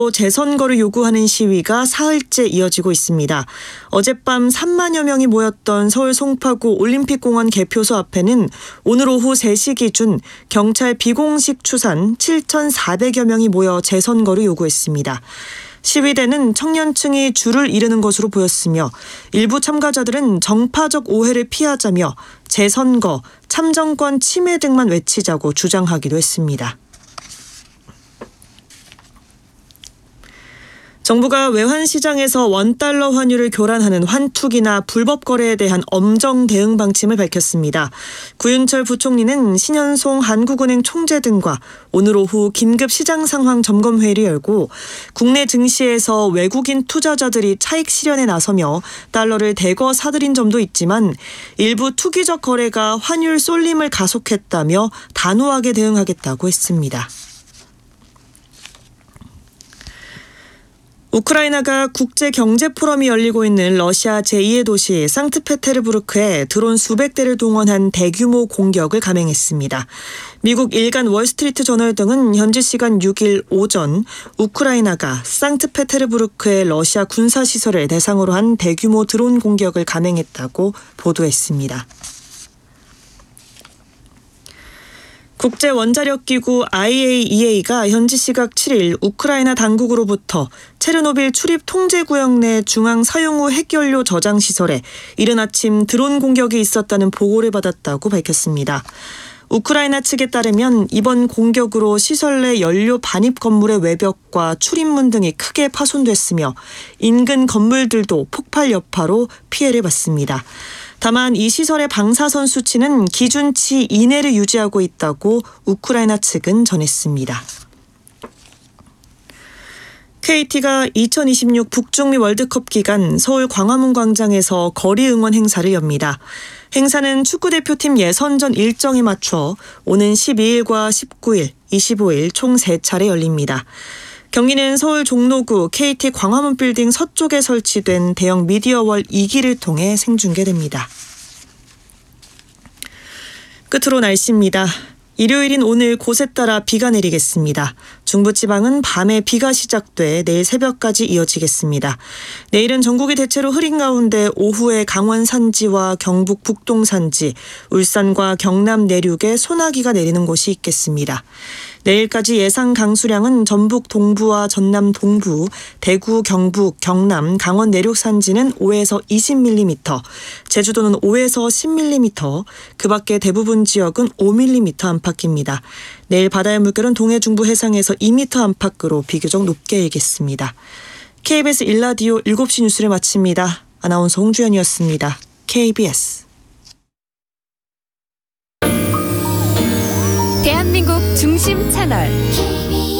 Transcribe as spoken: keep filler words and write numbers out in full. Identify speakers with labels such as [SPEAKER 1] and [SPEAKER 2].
[SPEAKER 1] 재선거를 요구하는 시위가 사흘째 이어지고 있습니다. 어젯밤 삼만여 명이 모였던 서울 송파구 올림픽공원 개표소 앞에는 오늘 오후 세 시 기준 경찰 비공식 추산 칠천사백여 명이 모여 재선거를 요구했습니다. 시위대는 청년층이 줄을 이루는 것으로 보였으며 일부 참가자들은 정파적 오해를 피하자며 재선거, 참정권 침해 등만 외치자고 주장하기도 했습니다. 정부가 외환시장에서 원달러 환율을 교란하는 환투기나 불법 거래에 대한 엄정 대응 방침을 밝혔습니다. 구윤철 부총리는 신현송 한국은행 총재 등과 오늘 오후 긴급 시장 상황 점검 회의를 열고 국내 증시에서 외국인 투자자들이 차익 실현에 나서며 달러를 대거 사들인 점도 있지만 일부 투기적 거래가 환율 쏠림을 가속했다며 단호하게 대응하겠다고 했습니다. 우크라이나가 국제경제포럼이 열리고 있는 러시아 제이의 도시 상트페테르부르크에 드론 수백 대를 동원한 대규모 공격을 감행했습니다. 미국 일간 월스트리트 저널 등은 현지 시간 육 일 오전 우크라이나가 상트페테르부르크의 러시아 군사시설을 대상으로 한 대규모 드론 공격을 감행했다고 보도했습니다. 국제원자력기구 아이에이이에이가 현지 시각 칠 일 우크라이나 당국으로부터 체르노빌 출입 통제구역 내 중앙 사용 후 핵연료 저장 시설에 이른 아침 드론 공격이 있었다는 보고를 받았다고 밝혔습니다. 우크라이나 측에 따르면 이번 공격으로 시설 내 연료 반입 건물의 외벽과 출입문 등이 크게 파손됐으며 인근 건물들도 폭발 여파로 피해를 봤습니다. 다만 이 시설의 방사선 수치는 기준치 이내를 유지하고 있다고 우크라이나 측은 전했습니다. 케이티가 이천이십육 북중미 월드컵 기간 서울 광화문 광장에서 거리 응원 행사를 엽니다. 행사는 축구대표팀 예선전 일정에 맞춰 오는 십이 일과 십구 일, 이십오 일 총 세 차례 열립니다. 경기는 서울 종로구 케이티 광화문 빌딩 서쪽에 설치된 대형 미디어월 이 기를 통해 생중계됩니다. 끝으로 날씨입니다. 일요일인 오늘 곳에 따라 비가 내리겠습니다. 중부지방은 밤에 비가 시작돼 내일 새벽까지 이어지겠습니다. 내일은 전국이 대체로 흐린 가운데 오후에 강원 산지와 경북 북동 산지, 울산과 경남 내륙에 소나기가 내리는 곳이 있겠습니다. 내일까지 예상 강수량은 전북 동부와 전남 동부, 대구, 경북, 경남, 강원 내륙 산지는 오에서 이십 밀리미터, 제주도는 오에서 십 밀리미터, 그 밖에 대부분 지역은 오 밀리미터 안팎입니다. 내일 바다의 물결은 동해 중부 해상에서 이 미터 안팎으로 비교적 높게 일겠습니다. 케이비에스 일 라디오 일곱 시 뉴스를 마칩니다. 아나운서 홍주연이었습니다. 케이비에스
[SPEAKER 2] 대한민국 중심 채널